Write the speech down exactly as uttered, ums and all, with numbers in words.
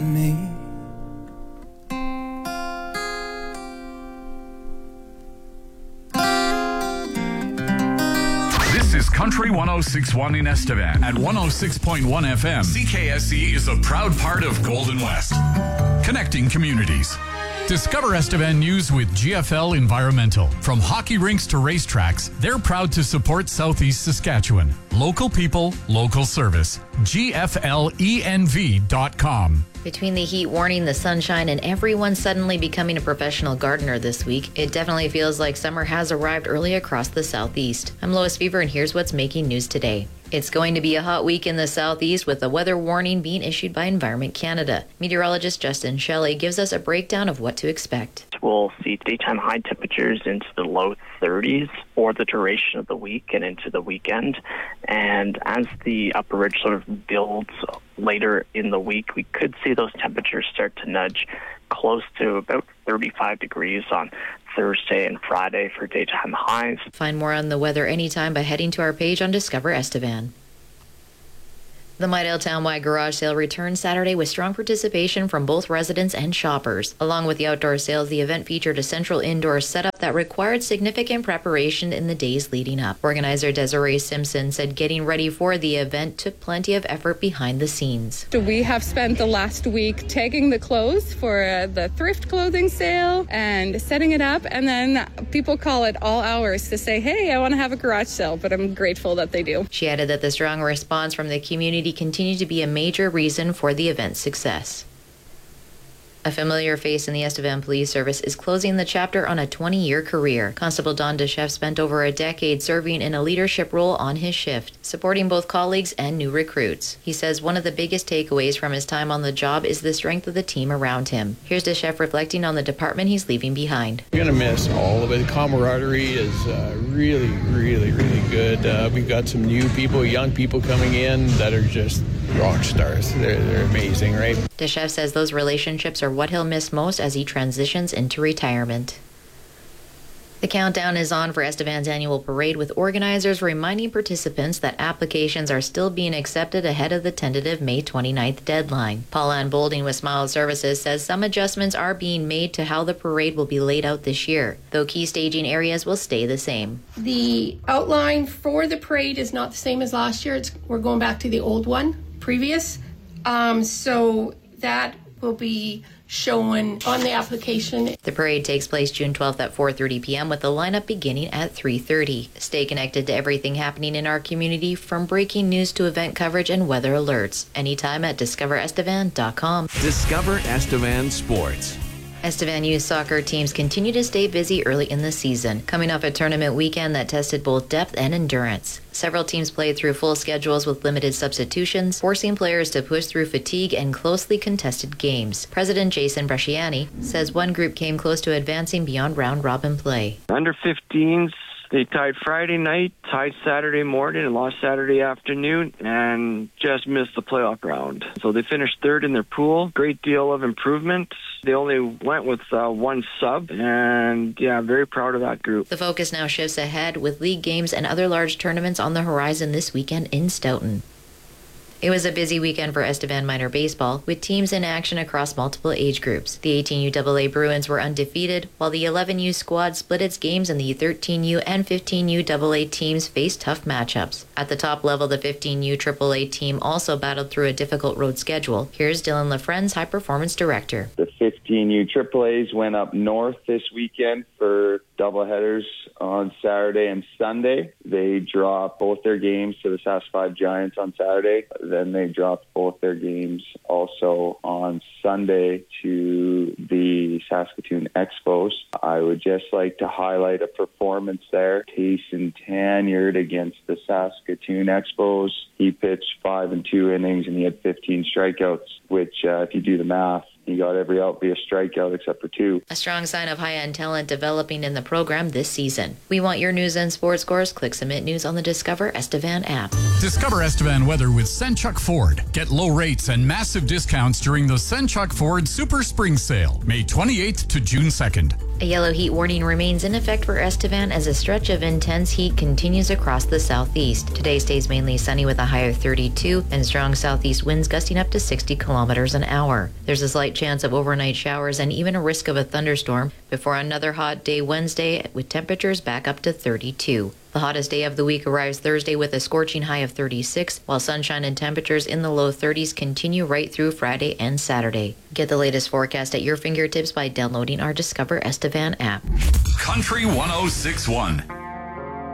me. This is Country one oh six point one in Estevan at one oh six point one F M. C K S E is a proud part of Golden West, connecting communities. Discover Estevan news with G F L Environmental. From hockey rinks to racetracks, they're proud to support Southeast Saskatchewan. Local people, local service. G F L E N V dot com. Between the heat warning, the sunshine, and everyone suddenly becoming a professional gardener this week, it definitely feels like summer has arrived early across the Southeast. I'm Lois Fever, and here's what's making news today. It's going to be a hot week in the Southeast with a weather warning being issued by Environment Canada. Meteorologist Justin Shelley gives us a breakdown of what to expect. We'll see daytime high temperatures into the low thirties for the duration of the week and into the weekend. And as the upper ridge sort of builds later in the week, we could see those temperatures start to nudge close to about thirty-five degrees on Thursday and Friday for daytime highs. Find more on the weather anytime by heading to our page on Discover Estevan. The Midale Townwide Garage Sale returns Saturday with strong participation from both residents and shoppers. Along with the outdoor sales, the event featured a central indoor setup that required significant preparation in the days leading up. Organizer Desiree Simpson said getting ready for the event took plenty of effort behind the scenes. We have spent the last week tagging the clothes for uh, the thrift clothing sale and setting it up, and then people call it all hours to say, hey, I want to have a garage sale, but I'm grateful that they do. She added that the strong response from the community continue to be a major reason for the event's success. A familiar face in the Estevan Police Service is closing the chapter on a twenty-year career. Constable Don DeChef spent over a decade serving in a leadership role on his shift, supporting both colleagues and new recruits. He says one of the biggest takeaways from his time on the job is the strength of the team around him. Here's DeChef reflecting on the department he's leaving behind. We're going to miss all of it. The camaraderie is uh, really, really, really good. Uh, we've got some new people, young people coming in that are just rock stars. They're, they're amazing, right? DeChef says those relationships are what he'll miss most as he transitions into retirement. The countdown is on for Estevan's annual parade, with organizers reminding participants that applications are still being accepted ahead of the tentative May twenty-ninth deadline. Paul-Ann Bolding with Smile Services says some adjustments are being made to how the parade will be laid out this year, though key staging areas will stay the same. The outline for the parade is not the same as last year. It's, we're going back to the old one, previous. Um, so that will be shown on the application. The parade takes place June twelfth at four thirty p.m. with the lineup beginning at three thirty. Stay connected to everything happening in our community, from breaking news to event coverage and weather alerts, anytime at discover estevan dot com. Discover Estevan Sports. Estevan youth soccer teams continue to stay busy early in the season, coming off a tournament weekend that tested both depth and endurance. Several teams played through full schedules with limited substitutions, forcing players to push through fatigue and closely contested games. President Jason Bresciani says one group came close to advancing beyond round-robin play. Under fifteens, they tied Friday night, tied Saturday morning, and lost Saturday afternoon, and just missed the playoff round. So they finished third in their pool. Great deal of improvement. They only went with uh, one sub, and yeah, very proud of that group. The focus now shifts ahead, with league games and other large tournaments on the horizon this weekend in Stoughton. It was a busy weekend for Estevan minor baseball, with teams in action across multiple age groups. The eighteen U double A Bruins were undefeated, while the eleven U squad split its games, and the thirteen U and fifteen U double A teams faced tough matchups. At the top level, the fifteen U triple A team also battled through a difficult road schedule. Here's Dylan LaFrenz, High Performance Director. The fifteen U triple A's went up north this weekend for doubleheaders on Saturday and Sunday. They dropped both their games to the Sask five Giants on Saturday. Then they dropped both their games also on Sunday to the Saskatoon Expos. I would just like to highlight a performance there. Tayson Tanyard against the Saskatoon Expos. He pitched five and two innings and he had fifteen strikeouts, which uh, if you do the math, he got every out via strikeout except for two. A strong sign of high-end talent developing in the program this season. We want your news and sports scores. Click Submit News on the Discover Estevan app. Discover Estevan weather with Senchuk Ford. Get low rates and massive discounts during the Senchuk Ford Super Spring Sale, May twenty-eighth to June second. A yellow heat warning remains in effect for Estevan as a stretch of intense heat continues across the southeast. Today stays mainly sunny with a high of thirty-two and strong southeast winds gusting up to sixty kilometers an hour. There's a slight chance of overnight showers and even a risk of a thunderstorm before another hot day Wednesday with temperatures back up to thirty-two. The hottest day of the week arrives Thursday with a scorching high of thirty-six, while sunshine and temperatures in the low thirties continue right through Friday and Saturday. Get the latest forecast at your fingertips by downloading our Discover Estevan app. Country one oh six point one.